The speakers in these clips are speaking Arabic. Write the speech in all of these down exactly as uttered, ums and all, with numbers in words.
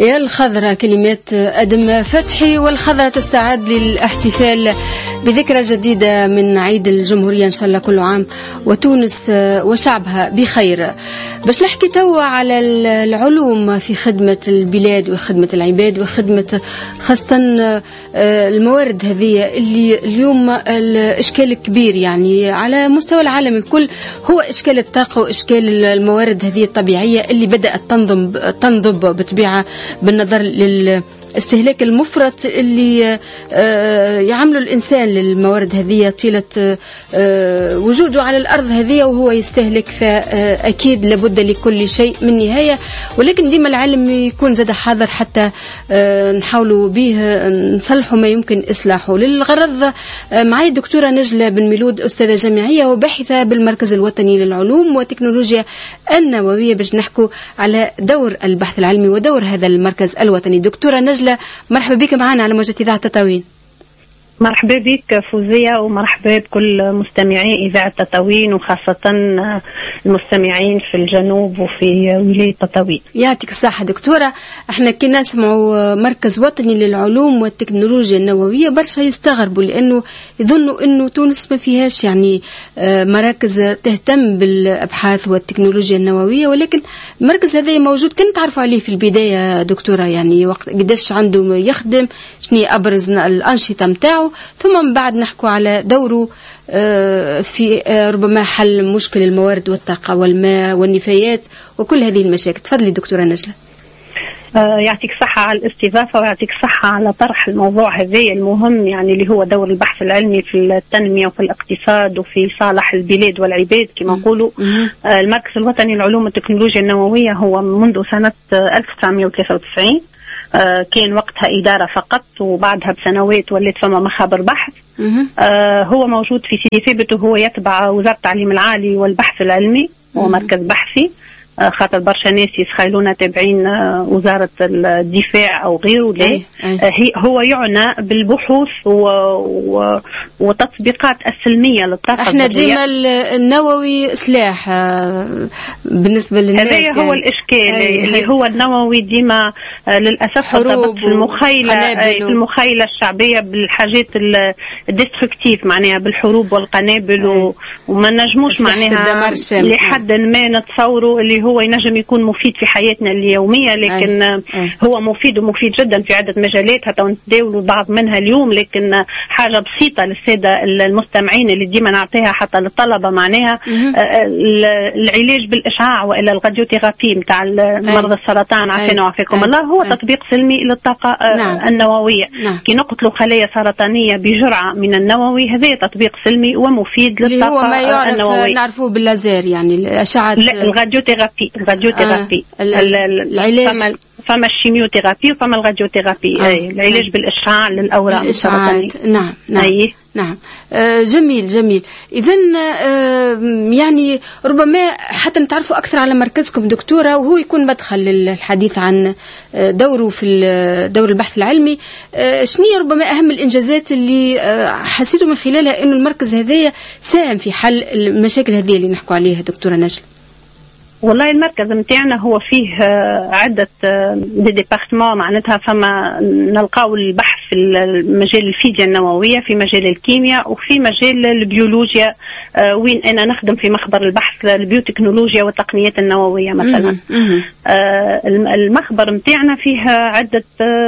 يا الخضرة كلمات أدم فتحي. والخضرة تستعد للاحتفال بذكرى جديدة من عيد الجمهورية إن شاء الله كل عام وتونس وشعبها بخير. باش نحكي توا على العلوم في خدمة البلاد وخدمة العباد وخدمة خاصة الموارد هذه اللي اليوم الإشكال الكبير يعني على مستوى العالم الكل هو إشكال الطاقة وإشكال الموارد هذه الطبيعية اللي بدأت تنضم تنضب بطبيعة بالنظر لل استهلاك المفرط اللي يعمله الإنسان للموارد هذه طيلة وجوده على الأرض هذه وهو يستهلك، فأكيد لابد لكل شيء من نهاية، ولكن ديما العلم يكون زاد حاضر حتى نحاولوا به نصلحوا ما يمكن إصلاحه. للغرض معي الدكتورة نجلة بن ميلود، أستاذة جامعية وباحثة بالمركز الوطني للعلوم والتكنولوجيا النووية، باش نحكوا على دور البحث العلمي ودور هذا المركز الوطني. دكتورة نجلة مرحبا بك معنا على موجة إذاعة تطاوين. مرحبا بك فوزية ومرحبا بكل مستمعي إذاعة تطاوين وخاصة المستمعين في الجنوب وفي ولاية تطاوين. يعطيك الصحة دكتورة. احنا كي نسمعوا مركز وطني للعلوم والتكنولوجيا النووية برشا يستغربوا، لأنه يظنوا أنه تونس ما فيهاش يعني مراكز تهتم بالأبحاث والتكنولوجيا النووية، ولكن المركز هذا موجود. كنت تعرفوا عليه في البداية دكتورة، يعني وقت قداش عنده يخدم، شنو أبرز الأنشطة متاعه، ثم من بعد نحكوا على دوره في ربما حل مشكل الموارد والطاقة والماء والنفايات وكل هذه المشاكل. تفضلي دكتورة نجلة. يعطيك صحة على الاستضافة ويعطيك صحة على طرح الموضوع هذا المهم، يعني اللي هو دور البحث العلمي في التنمية وفي الاقتصاد وفي صالح البلاد والعباد كما نقولوا. المركز الوطني للعلوم والتكنولوجيا النووية هو منذ سنة ألف وتسعمائة وثلاثة وتسعين، آه كان وقتها إدارة فقط، وبعدها بسنوات ولات فما مخابر بحث. آه هو موجود في سيدي ثابت وهو يتبع وزارة التعليم العالي والبحث العلمي، هو مركز بحثي. آه خاطر برشا ناس يتخيلونا تابعين آه وزارة الدفاع أو غيره، لا. آه هو يعنى بالبحوث و... و... وتطبيقات السلمية للطاقة. احنا ديما النووي سلاح آه بالنسبة للناس، هذا يعني هو الإشكال أي اللي هو النووي ديما آه للأسف حروب في المخيلة آه في المخيلة الشعبية بالحاجات الديستركتيف، معناها بالحروب والقنابل و... وما نجموش معناها لحد ما نتصوروا اللي هو ينجم يكون مفيد في حياتنا اليومية، لكن أي. أي. هو مفيد ومفيد جدا في عدة مجالات حتى نتداولوا بعض منها اليوم، لكن حاجة بسيطة للسادة المستمعين اللي ديما نعطيها حتى للطلبة، معناها العلاج بالإشعاع وإلا الراديوثيرابي متاع مرضى السرطان عافانا وعافاكم الله، هو أي. تطبيق سلمي للطاقة نعم. النووية. نعم. كي نقتلوا خلايا سرطانية بجرعة من النووي، هذا تطبيق سلمي ومفيد للطاقة النووية. اللي هو ما يعرف النووية. نعرفوه باللازير، يعني الأشعة الراديوثيرابي الراديوثيرابي آه. العلاج، فما الشيميوثيرابي وفما الراديوثيرابي. آه. العلاج بالإشعاع للأورام السرطانية. نعم نعم أيه. نعم آه جميل جميل. إذن آه يعني ربما حتى نتعرفوا أكثر على مركزكم دكتورة، وهو يكون مدخل للحديث عن دوره في دور البحث العلمي. آه شنو ربما أهم الإنجازات اللي آه حسيتوا من خلالها إنه المركز هذا ساهم في حل المشاكل هذه اللي نحكوا عليها دكتورة نجلة؟ والله المركز متاعنا هو فيه عدة دي ديبارتمون، معناتها فما نلقاو البحث في مجال الفيزياء النووية، في مجال الكيمياء، وفي مجال البيولوجيا وين أنا نخدم في مخبر البحث البيوتكنولوجيا والتقنيات النووية مثلا. المخبر متاعنا فيه عدة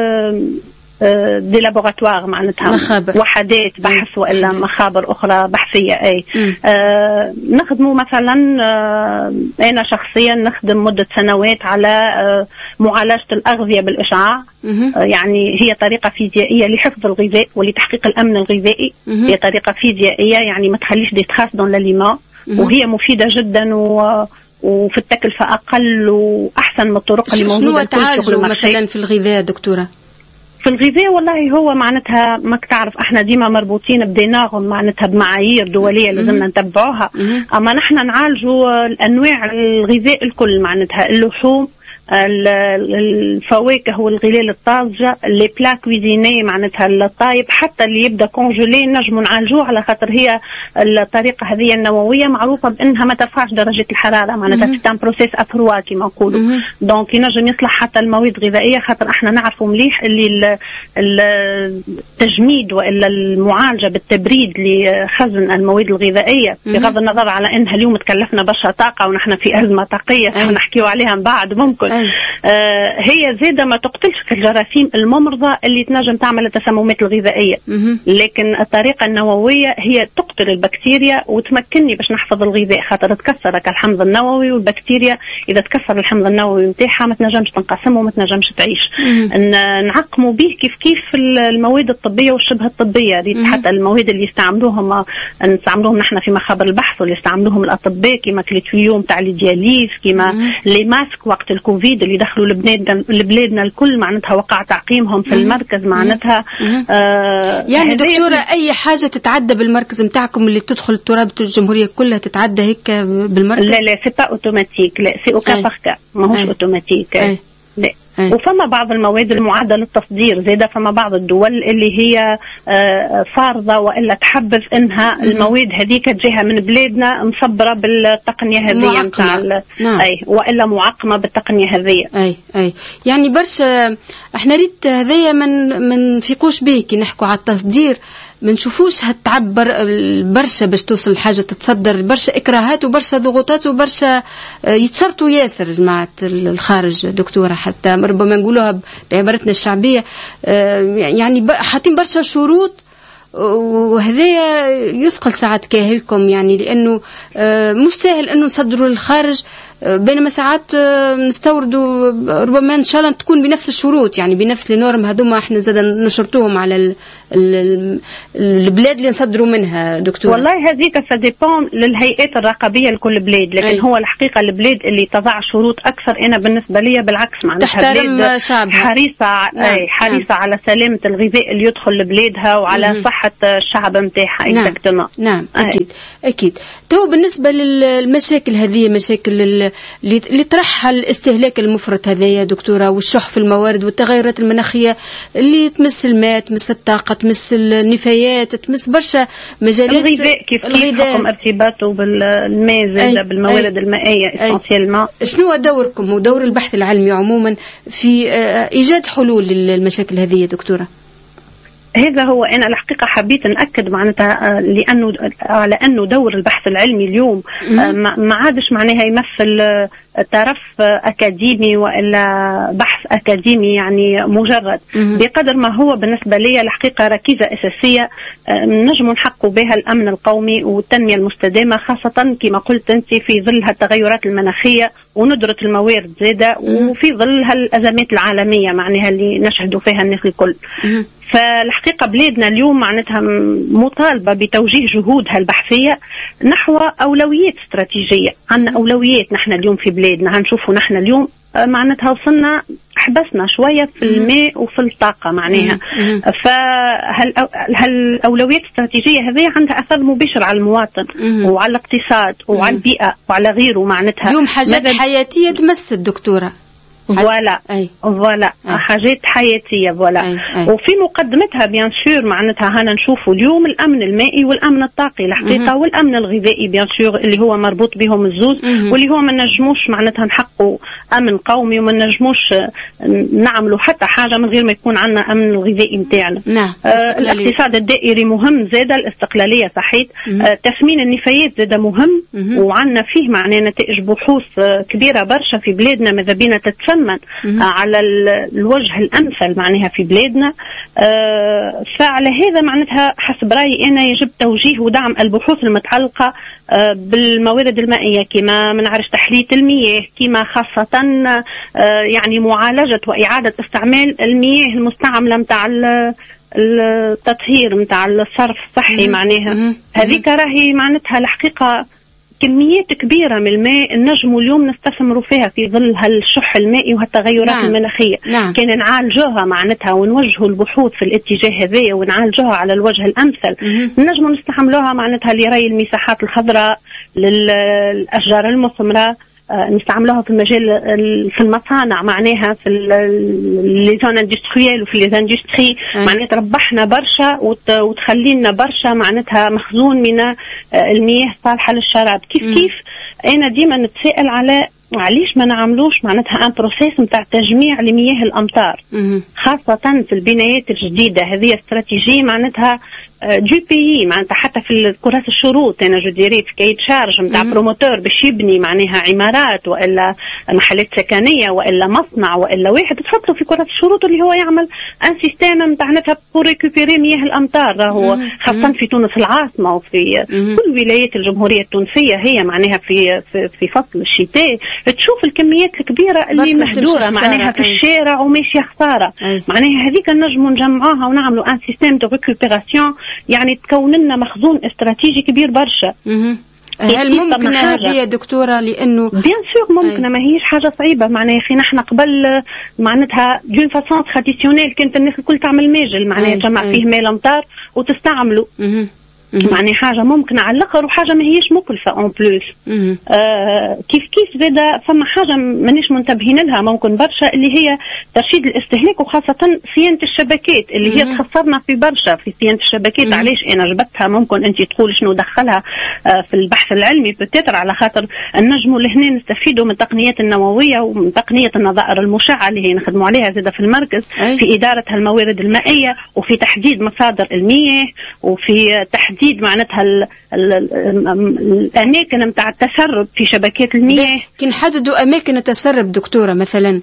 دي لابوراتوار، معناتها مخابر. وحدات بحث وإلا مخابر أخرى بحثية. أي آه نخدموا مثلا آه أنا شخصيا نخدم مدة سنوات على آه معالجة الأغذية بالإشعاع. آه يعني هي طريقة فيزيائية لحفظ الغذاء ولتحقيق الأمن الغذائي. مه. هي طريقة فيزيائية يعني ما تخليش دي تراس دون لاليمون، وهي مفيدة جدا و وفي التكلفة أقل وأحسن من الطرق اللي موجودة. شنو تعالجوا مثلا في الغذاء دكتورة؟ في الغذاء والله هو معناتها ما تعرف احنا ديما مربوطين بديناهم، معناتها بمعايير دولية لازمنا نتبعوها. اما نحن نعالجوا الانواع الغذاء الكل، معناتها اللحوم الفواكه والغلال الطازجه، لي بلا كويزيني معناتها الطايب، حتى اللي يبدا كونجولي نجموا نعالجوه، على خاطر هي الطريقه هذه النوويه معروفه بانها ما ترفعش درجه الحراره، معناتها سيتان بروسيس افروا كيما نقولوا. دونك ينجم يصلح حتى المواد الغذائيه، خاطر احنا نعرفوا مليح اللي التجميد والا المعالجه بالتبريد لخزن المواد الغذائيه، بغض النظر على انها اليوم تكلفنا برشا طاقه ونحن في ازمه طاقيه نحكيو عليها من بعد ممكن. آه هي زاده ما تقتلش الجراثيم الممرضه اللي تنجم تعمل التسممات الغذائيه، لكن الطريقه النوويه هي تقتل البكتيريا وتمكنني باش نحفظ الغذاء، خاطر تكسر الحمض النووي، والبكتيريا اذا تكسر الحمض النووي نتاعها ما تنجمش تنقسم وما تنجمش تعيش. نعقموا به كيف كيف المواد الطبيه والشبه الطبيه، حتى المواد اللي يستعملوهم نستعملوهم نحن في مخابر البحث، واللي يستعملوهم الاطباء كيما كليتويوم تاع الدياليز، كيما لي ماسك وقت الكوفيد اللي دخلوا لبلادنا لبلادنا الكل، معناتها وقع تعقيمهم في المركز معناتها. آه يعني دكتوره اي حاجه تتعدى بالمركز نتاعكم اللي تدخل ترابط الجمهوريه كلها تتعدى هيك بالمركز؟ لا لا سي با اوتوماتيك، لا سي اوكا باغ كا، ماهوش اوتوماتيك. أي. لا. أي. وفما بعض المواد المعدة للتصدير زيادة، فما بعض الدول اللي هي فارضة وإلا تحبذ إنها المواد هذيك تجيها من بلادنا مصبرة بالتقنية هذية متاع، نعم. أي وإلا معقمة بالتقنية هذية. أي أي يعني برشا احنا ريت هذايا من من فيقوش بيكي نحكوا على التصدير، ما نشوفوش هتعبر برشا باش توصل الحاجة تتصدر، برشا إكراهات وبرشا ضغوطات وبرشا يتشرطوا ياسر جماعة الخارج دكتورة، حتى ربما نقولوها بعبارتنا الشعبية، يعني حاطين برشا شروط، وهذا يثقل ساعات كاهلكم يعني، لأنه مش سهل أنه نصدروا للخارج، بينما ساعات نستوردوا ربما إن شاء الله تكون بنفس الشروط، يعني بنفس النورم هذوما احنا زاد نشرطوهم على ال ال البلاد اللي نصدروا منها دكتور. والله هذيك سديبون للهيئات الرقابية لكل بلاد، لكن أي. هو الحقيقة البلاد اللي تضع شروط أكثر، أنا بالنسبة لي بالعكس معناتها تحترم شعبها، حريصة نعم. أي حريصة نعم. على سلامة الغذاء اللي يدخل لبلادها وعلى مم. صحة الشعب متاعها. نعم. نعم أكيد أكيد. تو بالنسبة للمشاكل هذه، مشاكل اللي طرحها الاستهلاك المفرط هذا يا دكتورة، والشح في الموارد والتغيرات المناخية اللي تمس الماء، تمس الطاقة، تمس النفايات، تمس برشا مجالات الغذاء، كيف كيف حكم ارتباطه بالماء زاد بالموارد أي. المائية اسانسيلمون. شنو هو دوركم ودور البحث العلمي عموما في ايجاد حلول للمشاكل هذه يا دكتورة؟ هذا هو أنا الحقيقة حبيت نأكد معناتها، لأنه على أنه دور البحث العلمي اليوم ما عادش معناها يمثل طرف أكاديمي وإلا بحث أكاديمي يعني مجرد، بقدر ما هو بالنسبة لي الحقيقة ركيزة أساسية نجم نحقق بها الأمن القومي والتنمية المستدامة، خاصة كما قلت أنت في ظل التغيرات المناخية وندرة الموارد زادة، وفي ظل هالأزمات العالمية معناها اللي نشهدوا فيها الناس الكل. فالحقيقة بلادنا اليوم معناتها مطالبة بتوجيه جهودها البحثية نحو أولويات استراتيجية. عندنا أولويات نحن اليوم في بلادنا، هنشوفوا نحن اليوم معناتها وصلنا حبسنا شوية في الماء وفي الطاقة معناها، فهالأولويات الاستراتيجية هذه عندها أثر مباشر على المواطن وعلى الاقتصاد وعلى البيئة وعلى غيره معناتها. اليوم حاجات حياتية تمس الدكتورة، فوالا فوالا حاجات حياتيه فوالا، وفي مقدمتها بيان سور معناتها هانا نشوفوا اليوم الامن المائي والامن الطاقي الحقيقه، والامن الغذائي بيان سور اللي هو مربوط بهم الزوز، واللي هو ما نجموش معناتها نحققوا امن قومي وما نجموش نعملوا حتى حاجه من غير ما يكون عندنا امن الغذائي نتاعنا. نعم. آه الاقتصاد الدائري مهم زاده، الاستقلاليه صحيح، آه تثمين النفايات زاده مهم، وعندنا فيه معناه نتائج بحوث كبيره برشا في بلادنا ماذا بينا تتسمى على الوجه الأمثل معناها في بلادنا. آه فعلى هذا معناتها حسب رأيي أنا يجب توجيه ودعم البحوث المتعلقة آه بالموارد المائية، كما منعرش تحلية المياه، كما خاصة آه يعني معالجة وإعادة استعمال المياه المستعملة متاع التطهير متاع الصرف الصحي معناها. هذيك راهي معناتها الحقيقة كميات كبيرة من الماء النجم اليوم نستثمروا فيها في ظل هالشح المائي وهالتغيرات نعم. المناخية. نعم. كان نعالجوها معناتها ونوجهوا البحوث في الاتجاه هذا ونعالجوها على الوجه الأمثل، نجم نستعملوها معناتها لري المساحات الخضراء، للأشجار المثمرة، نستعملوها في المجال في المصانع معناها في لي زون اندستريال وفي لي اندستري معناتها تربحنا برشا وتخلينا برشا معناتها مخزون من المياه الصالحه للشراب. كيف م. كيف انا ديما نتساءل على علاش ما نعملوش معناتها ان بروسيس نتاع تجميع لمياه الامطار م. خاصه في البنايات الجديده. هذه استراتيجيه معناتها دو بيي معناتها حتى في كراسة الشروط انا جو ديري في كايت شارج نتاع بروموتور باش يبني معناها عمارات والا محلات سكنيه والا مصنع والا واحد تحطه في كراسة الشروط اللي هو يعمل ان سيستيم نتاعها بور ريكوبيري مياه الامطار. راهو خاصه في تونس العاصمه وفي كل ولايات الجمهوريه التونسيه هي معناها في في, في فصل الشتاء تشوف الكميات الكبيره اللي مهدوره معناها في الشارع وماشيه خساره. معناها هذيك نجموا نجمعوها ونعملوا ان سيستيم دو ريكوبيراسيون يعني تكون لنا مخزون استراتيجي كبير برشا. هل ممكن هذه يا دكتورة؟ لأنه بيان سور ممكن ما هيش حاجة صعيبة. معناها خي نحن قبل معناتها دون فاسون تراديسيونيل كانت الناس الكل تعمل ماجل معناها تجمع فيه ماء الأمطار وتستعمله. معناها حاجة ممكن على الآخر وحاجة ما هيش مكلفة اون بلوس. آه كيف كيف زادا فما حاجة مانيش منتبهين لها ممكن برشا اللي هي ترشيد الاستهلاك وخاصة صيانة الشبكات اللي هي تخسرنا في برشا في صيانة الشبكات. مم. علاش أنا جبتها ممكن أنت تقول شنو دخلها آه في البحث العلمي بتتر على خاطر النجم لهنا نستفيدوا من التقنيات النووية ومن تقنية النظائر المشعة اللي هي نخدموا عليها زادا في المركز. أي. في إدارة الموارد المائية وفي تحديد مصادر المياه وفي تحديد معناتها ال ال الأماكن متاع التسرب في شبكات المياه. كي نحددوا أماكن التسرب دكتورة مثلا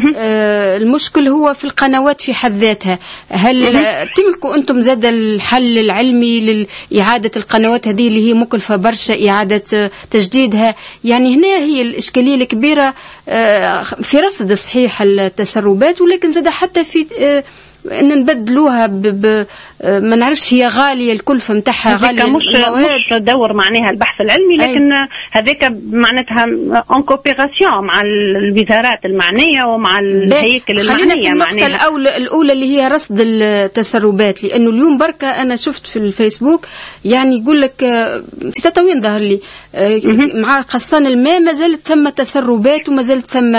آه المشكل هو في القنوات في حد ذاتها. هل تملكوا أنتم زاد الحل العلمي لإعادة القنوات هذه اللي هي مكلفة برشا إعادة تجديدها؟ يعني هنا هي الإشكالية الكبيرة آه في رصد صحيح التسربات ولكن زاد حتى في آه ان نبدلوها ب... ب... ما نعرفش هي غاليه الكلفه نتاعها غاليه مش مش دور معناها البحث العلمي لكن هذاك معناتها ان كوبيراسيون مع الوزارات المعنيه ومع الهيكل المعنيه. خلينا في النقطه الاولى الاولى اللي هي رصد التسربات لانه اليوم بركه انا شفت في الفيسبوك يعني يقول لك في تطوين ظهر لي مع قصان الماء ما زالت ثم تسربات وما زالت ثم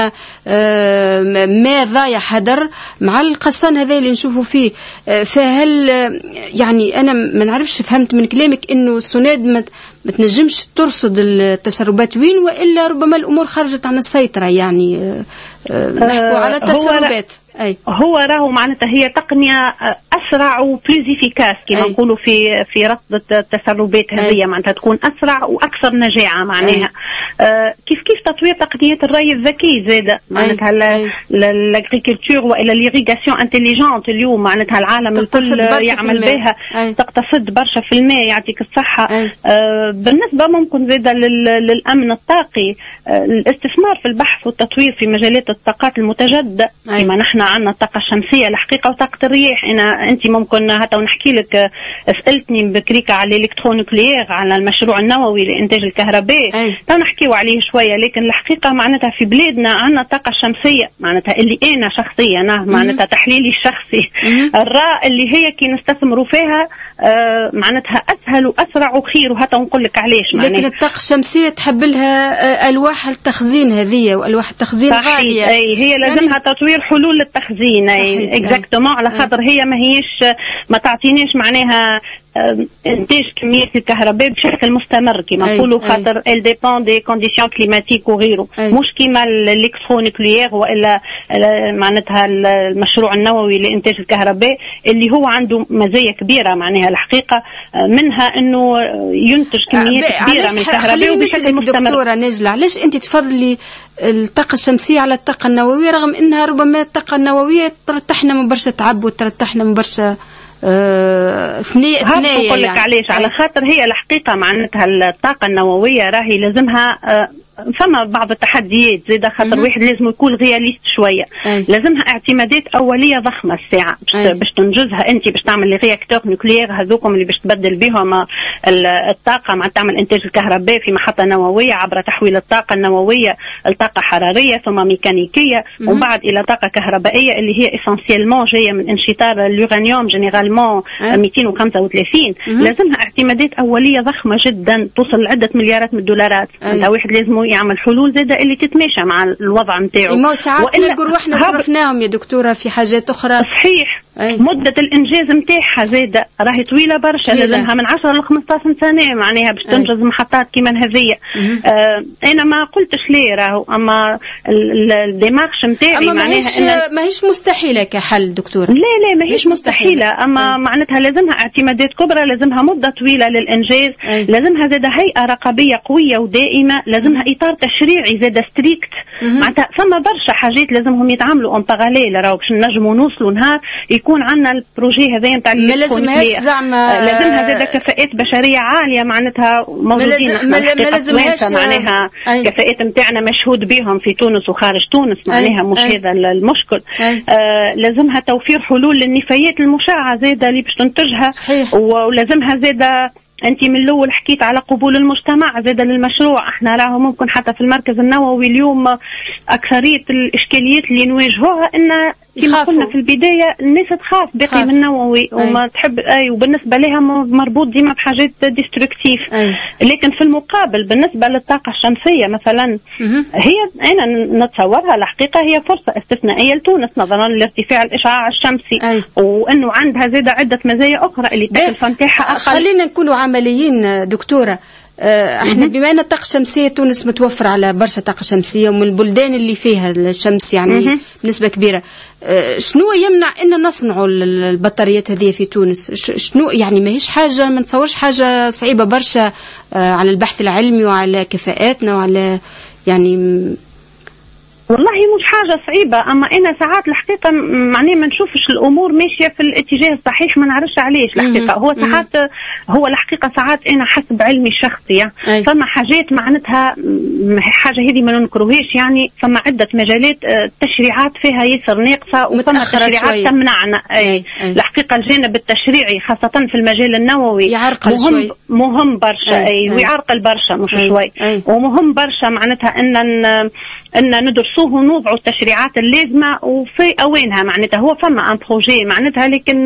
ماء ضايع هدر مع القصان هذا اللي نشوفوا فيه. فهل يعني أنا ما نعرفش فهمت من كلامك إنه السوناد ما ما تنجمش ترصد التسربات وين وإلا ربما الأمور خرجت عن السيطرة يعني نحكوا على التسربات. أي. هو راهو معناتها هي تقنية أسرع وبلوز إفيكاس كما نقولوا في في رصد التسربات هذه معناتها تكون أسرع وأكثر نجاعة معناها. آه كيف كيف تطوير تقنية الري الذكي زادة معناتها الأغريكولتور وإلى الإيريغاسيون انتليجنت اليوم معناتها العالم الكل يعمل بها تقتصد برشا في الماء يعطيك الصحة. آه بالنسبة ممكن زادة للأمن الطاقي آه الاستثمار في البحث والتطوير في مجالات الطاقات المتجددة كما نحن عندنا الطاقة الشمسية الحقيقة وطاقة الرياح. أنا أنت ممكن حتى ونحكي لك سألتني بكريكا على الإلكترونيكليير على المشروع النووي لإنتاج الكهرباء تو نحكيو عليه شوية لكن الحقيقة معناتها في بلادنا عندنا الطاقة الشمسية معناتها اللي أنا شخصيا معناتها تحليلي الشخصي الراء اللي هي كي نستثمروا فيها آه معناتها أسهل وأسرع وخير وحتى نقول لك علاش. لكن الطاقة الشمسية تحب لها ألواح التخزين هذه وألواح التخزين غالية. أي هي لازمها يعني تطوير حلول للتخزين اكزاكتومون على خاطر هي ما هيش ما تعطينيش معناها انتاج كمية الكهرباء بشكل مستمر كما نقولوا خاطر ال ديبون دي كونديسيون كليماتيك وغيره مش كيما الالكترونيكليير والا معناتها المشروع النووي لانتاج الكهرباء اللي هو عنده مزايا كبيرة معناها الحقيقة منها انه ينتج كميات كبيرة من الكهرباء وبشكل مستمر. دكتورة نجلة علاش انت تفضلي الطاقة الشمسية على الطاقة النووية رغم انها ربما الطاقة النووية ترتحنا من برشا تعب وترتحنا من برشا ثنية ثنية نقول لك علاش على خاطر هي الحقيقة معناتها الطاقة النووية راهي لازمها فما بعض التحديات زيدا خاطر واحد لازم يكون رياليست شويه. أي. لازمها اعتمادات اوليه ضخمه الساعه باش, باش تنجزها انت باش تعمل لي رياكتور نوكليير هذوكم اللي باش تبدل بهم الطاقه مع تعمل انتاج الكهرباء في محطه نوويه عبر تحويل الطاقه النوويه لطاقه حراريه ثم ميكانيكيه ومن بعد الى طاقه كهربائيه اللي هي اسانسيلمون جايه من انشطار اليورانيوم جينيرالمون مئتين وخمسة وثلاثين. لازمها اعتمادات اوليه ضخمه جدا توصل لعده مليارات من الدولارات. انت واحد لازم انه يعمل حلول زاده اللي تتماشى مع الوضع نتاعو. ما ساعات نلقوا روحنا صرفناهم يا دكتوره في حاجات اخرى. صحيح. أي. مده الانجاز نتاعها زاده راهي طويله برشا، لازمها من عشرة ل خمسطاش سنه معناها باش تنجز محطات كيما هذيا. آه انا ما قلتش ليه راهو، اما الديمارش نتاعي معناها إن ماهيش مستحيله كحل دكتوره. لا لا ماهيش مستحيله، اما أي. معناتها لازمها اعتمادات كبرى، لازمها مده طويله للانجاز. أي. لازمها زاده هيئه رقابيه قويه ودائمه، لازمها اطار تشريعي زاده ستريكت. معناتها ثم برشا حاجات لازمهم يتعاملوا اون باراليل راهو باش نجموا نوصلوا نهار يكون عندنا البروجي هذا نتاع ما لازمهاش زعما لازمها زاده كفاءات بشريه عاليه معناتها موجودين. ما لازمهاش معناها كفاءات نتاعنا مشهود بهم في تونس وخارج تونس معناها مش أي. هذا المشكل. آه لازمها توفير حلول للنفايات المشعه زاده اللي باش تنتجها. صحيح. ولازمها زاده انت من الاول حكيت على قبول المجتمع زاده للمشروع. احنا راهو ممكن حتى في المركز النووي اليوم اكثريه الاشكاليات اللي نواجهوها ان كما قلنا في البدايه الناس تخاف باقي من النووي وما تحب اي، وبالنسبه لها مربوط ديما بحاجات ديستركتيف. لكن في المقابل بالنسبه للطاقه الشمسيه مثلا مه. هي انا نتصورها الحقيقه هي فرصه استثنائيه لتونس نظرا لارتفاع الاشعاع الشمسي. أي. وانه عندها زاده عده مزايا اخرى اللي التكلفه نتاعها اقل. خلينا نكونوا عمليين دكتوره. احنا بما ان الطاقه الشمسيه تونس متوفر على برشا طاقه شمسيه ومن البلدان اللي فيها الشمس يعني بنسبه كبيره، شنو يمنع ان نصنعوا البطاريات هذه في تونس؟ شنو يعني ماهيش حاجه ما نتصورش حاجه صعيبه برشا على البحث العلمي وعلى كفاءاتنا وعلى يعني والله مش حاجة صعيبة، أما أنا ساعات الحقيقة معني ما نشوفش الأمور ماشية في الاتجاه الصحيح، ما نعرفش علاش الحقيقة. هو ساعات هو الحقيقة ساعات أنا حسب علمي الشخصي فما حاجات معناتها حاجة هذه ما ننكروهاش يعني فما عدة مجالات التشريعات فيها يسر ناقصة وفما تشريعات تمنعنا. أي. أي. الحقيقة الجانب التشريعي خاصة في المجال النووي يعرقل مهم شوي. مهم برشا. أي. أي. ويعرقل برشا مش أي. شوي. أي. ومهم برشا معناتها أن أن ندرسوه ونوضعوا التشريعات اللازمة وفي أوانها. معناتها هو فما ان بروجي معناتها لكن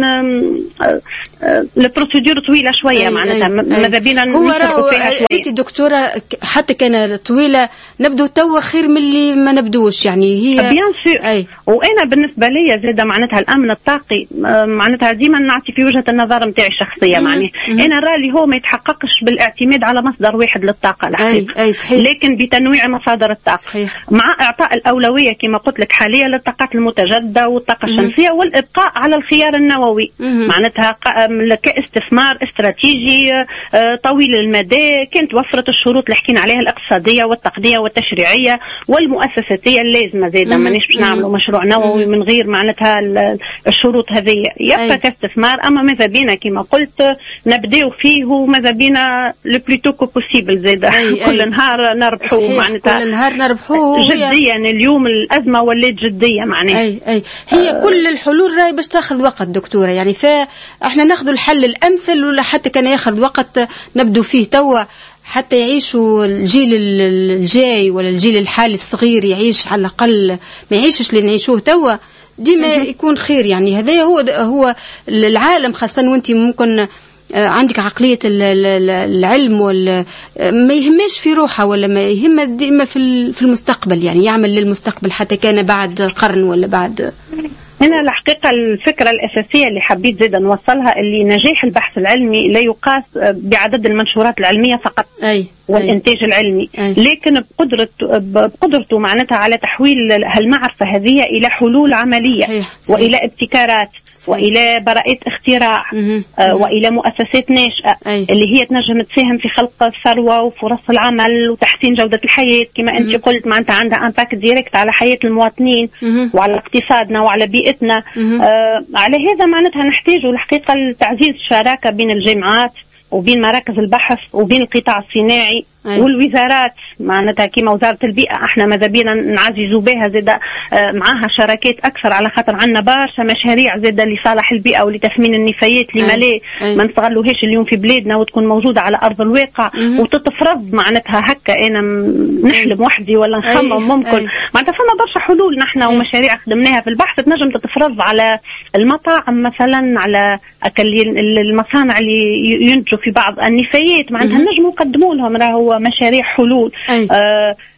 البروسيدور طويلة شوية معناتها ماذا بينا نسرعوا فيها شوية. ريتي دكتورة حتى كان طويلة نبدو توا خير من اللي ما نبدوش يعني هي بيان سور. وأنا بالنسبة لي زادة معناتها الأمن الطاقي معناتها ديما نعطي في وجهة النظر متاعي الشخصية. معناه أنا رالي هو ما يتحققش بالاعتماد على مصدر واحد للطاقة الحقيقة. أي. أي صحيح. لكن بتنويع مصادر الطاقة. صحيح. مع إعطاء الأولوية كما قلت لك حاليا للطاقات المتجددة والطاقة الشمسية والإبقاء على الخيار النووي. مم. معناتها كاستثمار استراتيجي طويل المدى كانت وفرت الشروط اللي حكينا عليها الاقتصادية والتقنية والتشريعية والمؤسساتية اللازمة زيادة. مانيش باش نعملوا مشروع نووي من غير معناتها الشروط هذه يبقى كاستثمار. أما ماذا بينا كما قلت نبداو فيه وماذا بينا لو بلوتو كو بوسيبل زيادة. كل نهار نربحوه معناتها كل نهار نربحوه جديا. اليوم الأزمة ولات جدية معناها. أي أي هي آه كل الحلول راهي باش تاخذ وقت دكتورة يعني فاحنا ناخذ الحل الأمثل ولا حتى كان ياخذ وقت نبدو فيه توا حتى يعيشوا الجيل الجاي ولا الجيل الحالي الصغير يعيش على الأقل ما يعيشش اللي نعيشوه توا ديما يكون خير يعني. هذا هو هو العالم خاصة وانت ممكن عندك عقلية العلم ولا ما يهمش في روحه ولا ما يهم ديما في المستقبل يعني يعمل للمستقبل حتى كان بعد قرن ولا بعد. هنا الحقيقة الفكرة الأساسية اللي حبيت زيدا نوصلها اللي نجاح البحث العلمي لا يقاس بعدد المنشورات العلمية فقط. أي. والإنتاج العلمي. أي. لكن بقدرته بقدرته معناتها على تحويل هالمعرفة هذه إلى حلول عملية. صحيح. صحيح. وإلى ابتكارات. صحيح. وإلى براءات اختراع. آه وإلى مؤسسات ناشئة. أي. اللي هي تنجم تساهم في خلق الثروة وفرص العمل وتحسين جودة الحياة كما أنت قلت معناتها عندها امباكت ديريكت على حياة المواطنين مم. وعلى اقتصادنا وعلى بيئتنا. آه على هذا معناتها نحتاج الحقيقة لتعزيز الشراكة بين الجامعات وبين مراكز البحث وبين القطاع الصناعي. أي. والوزارات معناتها كيما وزارة البيئة احنا ماذا بينا نعززوا بها زاده معاها شراكات اكثر على خاطر عندنا برشا مشاريع زاده لصالح البيئة ولتثمين النفايات اللي مالي ما نستغلوهاش اليوم في بلادنا وتكون موجودة على ارض الواقع. أي. وتتفرض معناتها هكا انا نحلم وحدي ولا نخمم ممكن. أي. معناتها فما برشا حلول نحن ومشاريع خدمناها في البحث تنجم تتفرض على المطاعم مثلا على اكل المصانع اللي ينتجوا في بعض النفايات معناتها نجموا نقدموا لهم راهو مشاريع حلول. آه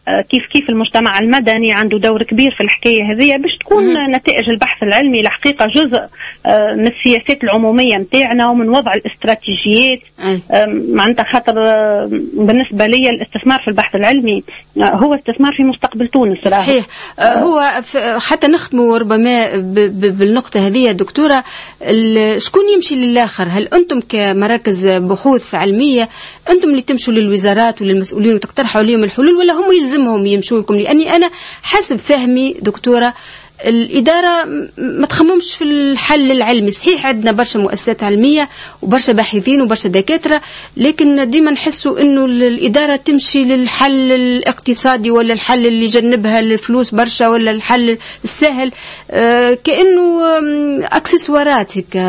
كيف كيف المجتمع المدني عنده دور كبير في الحكاية هذه باش تكون مم. نتائج البحث العلمي الحقيقة جزء من السياسات العمومية متاعنا ومن وضع الاستراتيجيات. معناتها خاطر بالنسبة لي الاستثمار في البحث العلمي هو استثمار في مستقبل تونس. صحيح. هو حتى نختموا ربما بالنقطة هذه دكتورة، شكون يمشي للآخر؟ هل أنتم كمراكز بحوث علمية أنتم اللي تمشوا للوزارات وللمسؤولين وتقترحوا عليهم الحلول، ولا هم يلزمهم يمشوا لكم؟ لأني أنا حسب فهمي دكتورة الإدارة ما تخممش في الحل العلمي. صحيح عندنا برشا مؤسسات علمية وبرشا باحثين وبرشا دكاترة، لكن ديما نحسوا إنه الإدارة تمشي للحل الاقتصادي ولا الحل اللي جنبها الفلوس برشا ولا الحل السهل، كأنه أكسسوارات هيك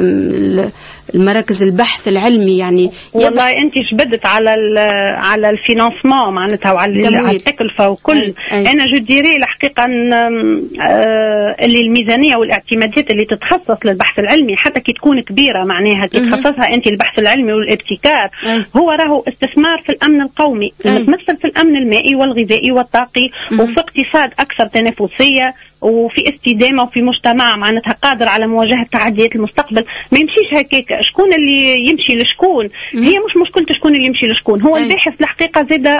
المراكز البحث العلمي. يعني والله انت شبدت على على الفينانسمون معناتها وعلى التكلفه وكل أي. أي. انا جو ديري الحقيقه اللي الميزانيه والاعتمادات اللي تتخصص للبحث العلمي حتى كي تكون كبيره معناها كي تخصصها انت البحث العلمي والابتكار أي. هو راهو استثمار في الامن القومي المتمثل في الامن المائي والغذائي والطاقي وفي اقتصاد اكثر تنافسيه وفي استدامه وفي مجتمع معناتها قادر على مواجهه تحديات المستقبل. ما يمشيش هكاك. شكون اللي يمشي لشكون؟ هي مش مشكلة شكون اللي يمشي لشكون. هو الباحث الحقيقه زاده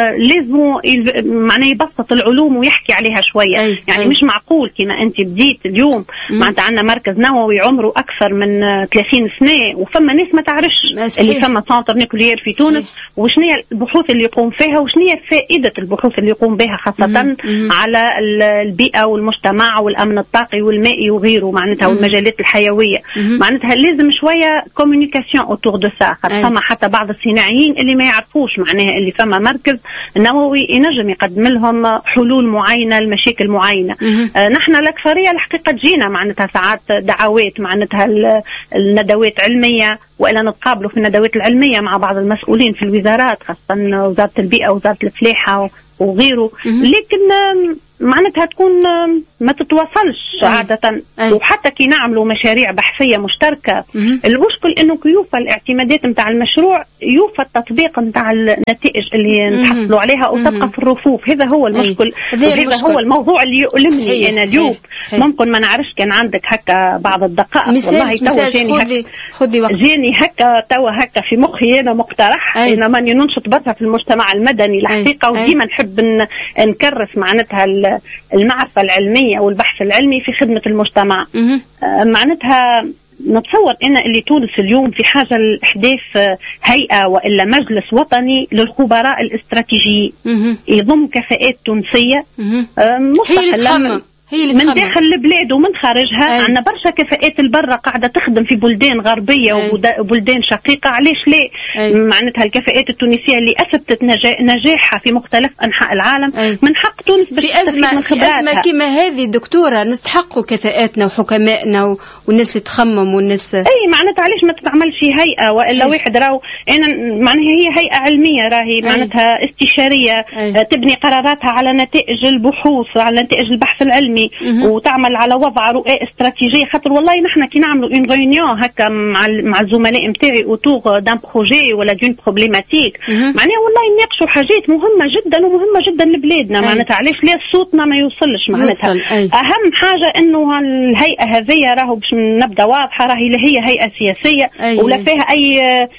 لازم معناه يبسط العلوم ويحكي عليها شويه. أي. يعني أي. مش معقول كما انت بديت اليوم معناتها عندنا مركز نووي عمره اكثر من ثلاثين سنه وفما ناس ما تعرفش اللي فما سنتر نيكليير في تونس وشنو هي البحوث اللي يقوم فيها وشنو هي فائده البحوث اللي يقوم بها خاصه مم. مم. على البيئه والمجتمع والامن الطاقي والمائي وغيره معناتها والمجالات الحيويه. مم. معناتها لازم شويه كومونيكاسيون اوتور دو سا. فما حتى بعض الصناعيين اللي ما يعرفوش معناها اللي فما مركز نووي ينجم يقدم لهم حلول معينه لمشاكل معينه. آه نحن الاكثريه الحقيقه تجينا معناتها ساعات دعوات معناتها الندوات علميه والا نتقابلوا في الندوات العلميه مع بعض المسؤولين في الوزارات خاصه وزاره البيئه ووزاره الفلاحه وغيره. لكن معناتها تكون ما تتواصلش عادة. أي. وحتى كي نعملوا مشاريع بحثية مشتركة مم. المشكل انه كي يوفى الاعتمادات نتاع المشروع يوفى التطبيق نتاع النتائج اللي نتحصلوا عليها وتبقى في الرفوف. هذا هو المشكل. هذا هو الموضوع اللي يؤلمني انا اليوم. ممكن ما نعرفش كان عندك هكا بعض الدقائق والله توا جاني خذي وقت جاني هكا توا هكا في مخي انا مقترح. انا ماني ننشط برشا في المجتمع المدني الحقيقة وديما نحب نكرس معناتها المعرفة العلمية والبحث العلمي في خدمة المجتمع. آه معناتها نتصور أن اللي تونس اليوم في حاجة لإحداث هيئة وإلا مجلس وطني للخبراء الاستراتيجيين يضم كفاءات تونسية آه مستقلة من داخل البلاد ومن خارجها. عندنا برشا كفاءات البرة قاعدة تخدم في بلدان غربية وبلدان شقيقة. علاش لا؟ معناتها الكفاءات التونسية اللي أثبتت نجاحها في مختلف أنحاء العالم أي. من حق تونس في أزمة في أزمة كما هذه دكتورة نستحقوا كفاءاتنا وحكمائنا والناس اللي تخمم والناس. أي معناتها علاش ما تتعملش هيئة وإلا صحيح. واحد راهو أنا معناها هي هيئة علمية راهي معناتها استشارية أي. تبني قراراتها على نتائج البحوث على نتائج البحث العلمي وتعمل على وضع رؤى استراتيجيه. خاطر والله نحن كي نعملوا اون ريونيون هكا مع مع الزملاء نتاعي اوتور دان بروجي ولا دون بروبليماتيك معناها والله نناقشوا حاجات مهمه جدا ومهمه جدا لبلادنا. معناتها علاش لا صوتنا ما يوصلش معناتها اهم حاجه انه الهيئه هذه راهو باش نبدا واضحه راهي لا هي هيئه سياسيه أي. ولا فيها اي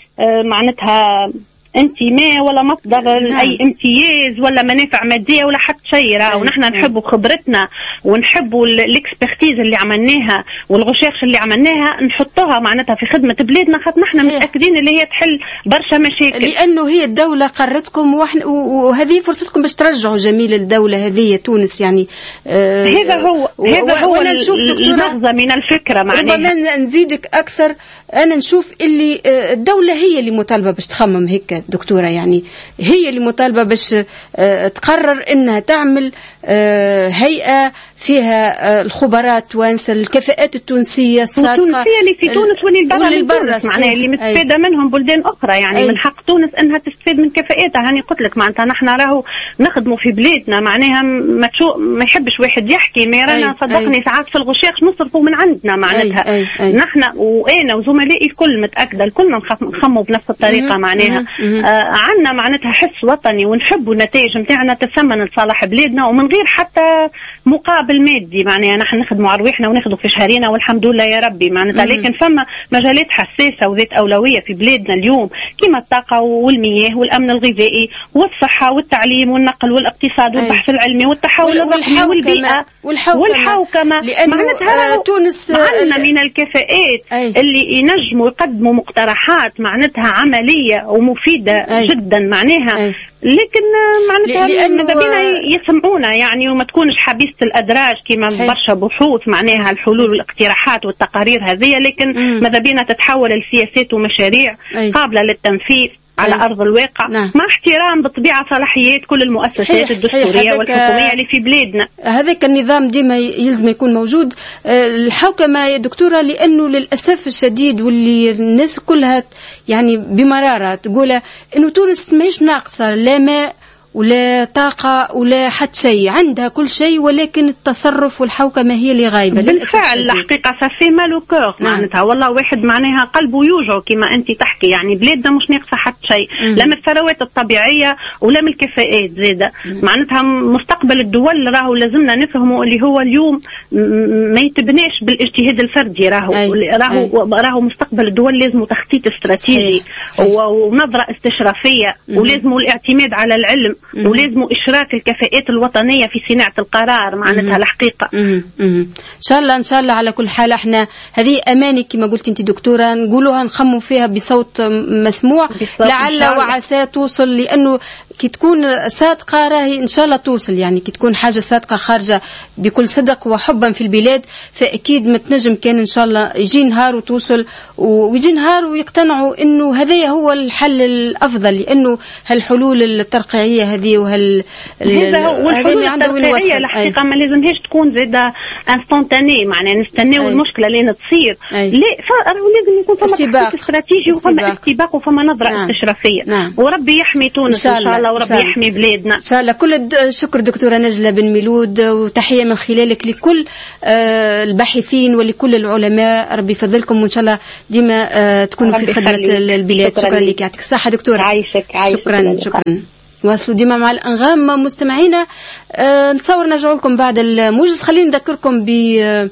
معناتها انتماء ولا مصدر نعم. اي امتياز ولا منافع ماديه ولا حتى شيء. راه ونحن نحبوا خبرتنا ونحبوا الاكسبرتيز اللي عملناها والغشاش اللي عملناها نحطوها معناتها في خدمه بلادنا خاطر نحن متاكدين اللي هي تحل برشا مشاكل لانه هي الدوله قرتكم وهذه فرصتكم باش ترجعوا جميل الدوله هذه تونس. يعني آه هذا هو هذا هو المغزى من الفكره. معناها ربما نزيدك اكثر انا نشوف اللي الدوله هي اللي مطالبه باش تخمم هيك دكتورة. يعني هي اللي مطالبة باش تقرر انها تعمل هيئة فيها الخبراء التوانسه، الكفاءات التونسيه الصادقه التونسيه اللي في تونس واللي برا معناها اللي مستفاده منهم بلدان اخرى، يعني أي. من حق تونس انها تستفيد من كفاءاتها. هاني قلت لك معناتها نحن راهو نخدموا في بلادنا، معناها ما تشو ما يحبش واحد يحكي ما رانا صدقني ساعات في الغشاش نصرفوا من عندنا معناتها. أي. أي. أي. نحن وانا وزملائي الكل متاكده الكلنا نخموا بنفس الطريقه، معناها آه عندنا معناتها حس وطني ونحبوا النتائج نتاعنا تثمن لصالح بلادنا ومن غير حتى مقابل مادي، معناها نحن نخدموا على رواحنا وناخذوا في شهرنا والحمد لله يا ربي معناتها. لكن فما مجالات حساسه وذات اولويه في بلادنا اليوم كما الطاقه والمياه والامن الغذائي والصحه والتعليم والنقل والاقتصاد والبحث العلمي والتحول الرقمي والبيئه والحوكمه, والحوكمة. معناتها آه تونس عندنا من الكفاءات أي. اللي ينجموا يقدموا مقترحات معناتها عمليه ومفيده أي. جدا معناها أي. لكن معناتها ماذا بينا يسمعونا يعني وما تكونش حبيسة الأدراج كما برشا بحوث معناها الحلول والاقتراحات والتقارير هذه، لكن ماذا بينا تتحول لسياسات ومشاريع أي. قابلة للتنفيذ على أي. أرض الواقع نعم. مع احترام بالطبيعة صلاحيات كل المؤسسات صحيح. الدستورية صحيح. والحكومية اللي في بلادنا. هذاك النظام ديما يلزم يكون موجود. الحوكمة يا دكتورة لأنه للأسف الشديد واللي الناس كلها يعني بمرارة تقول إنه تونس ماهيش ناقصة لا ماء ولا طاقة ولا حد شيء، عندها كل شيء ولكن التصرف والحوكمة هي اللي غايبة. بالفعل الحقيقة سافي مالو كور معناتها والله واحد معناها قلبه يوجع كما أنت تحكي، يعني بلادنا مش ناقصة حد شيء لا من الثروات الطبيعية ولا من الكفاءات زادة. معناتها مستقبل الدول راهو لازمنا نفهمه اللي هو اليوم ما يتبناش بالاجتهاد الفردي، راهو راهو راهو مستقبل الدول لازم تخطيط استراتيجي ونظرة استشرافية ولازم الاعتماد على العلم ولازم إشراك الكفاءات الوطنية في صناعة القرار معناتها الحقيقة. إن شاء الله إن شاء الله. على كل حال احنا هذه أماني كما قلت أنت دكتورة نقولوها نخموا فيها بصوت مسموع لعل وعسى توصل، لأنه كي تكون صادقة راهي إن شاء الله توصل، يعني كي تكون حاجة صادقة خارجة بكل صدق وحبا في البلاد فأكيد ما تنجم كان إن شاء الله يجي نهار وتوصل ويجي نهار ويقتنعوا إنه هذا هو الحل الأفضل، لأنه هالحلول الترقيعية هذه وهال والحلول الترقيعية الحقيقة ما لازمهاش تكون زادة انستانتاني معناها نستناو المشكلة لين تصير أي. لا لازم يكون فما تخطيط استراتيجي وفما استباق وفما نظرة نعم. استشرافية نعم. وربي يحمي تونس إن شاء الله وربي يحمي بلادنا إن شاء الله. كل الشكر دكتورة نجلة بن ميلود وتحية من خلالك لكل الباحثين ولكل العلماء، ربي يفضلكم وإن شاء الله ديما تكونوا في خدمة البلاد. شكرا لك يعطيك الصحة دكتورة. عايشك عايشك شكرا شكرا. واصلوا ديما مع الأنغام مستمعينا. أه نتصور نرجع لكم بعد الموجز. خلينا نذكركم ب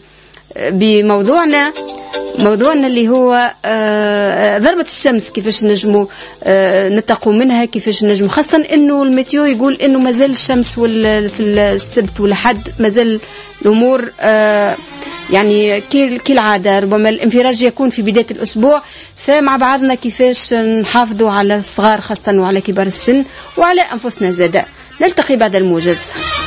بموضوعنا موضوعنا اللي هو أه ضربة الشمس، كيفاش نجموا أه نتقوا منها، كيفاش نجموا، خاصة انه الميتيو يقول انه مازال الشمس في السبت والحد مازال الامور أه يعني كالعادة، ربما الانفراج يكون في بداية الأسبوع. فمع بعضنا كيفاش نحافظوا على الصغار خاصة وعلى كبار السن وعلى أنفسنا زادة. نلتقي بعد الموجز.